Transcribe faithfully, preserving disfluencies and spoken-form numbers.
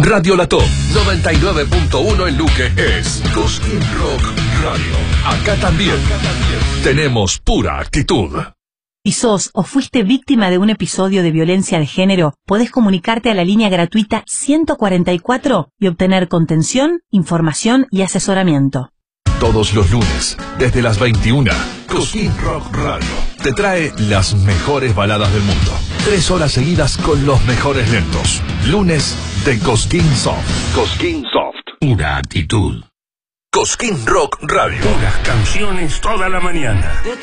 Radio La Top noventa y nueve punto uno en Luque es Cosquín Rock Radio. Acá también, Acá también tenemos pura actitud. Si sos o fuiste víctima de un episodio de violencia de género, podés comunicarte a la línea gratuita ciento cuarenta y cuatro y obtener contención, información y asesoramiento. Todos los lunes, desde las veintiuna, Cosquín Rock Radio te trae las mejores baladas del mundo. Tres horas seguidas con los mejores lentos. Lunes de Cosquín Soft. Cosquín Soft. Pura actitud. Cosquín Rock Radio. Puras canciones toda la mañana.